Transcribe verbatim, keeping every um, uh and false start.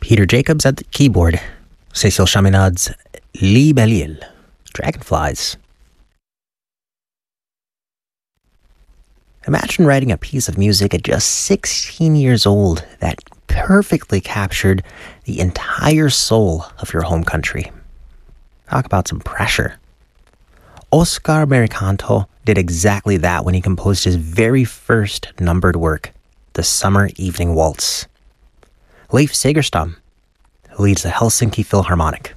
Peter Jacobs at the keyboard. Cécile Chaminade's Lee Belle-Île, Dragonflies. Imagine writing a piece of music at just sixteen years old that perfectly captured the entire soul of your home country. Talk about some pressure. Oscar Mericanto did exactly that when he composed his very first numbered work, The Summer Evening Waltz. Leif Segerstam, who leads the Helsinki Philharmonic.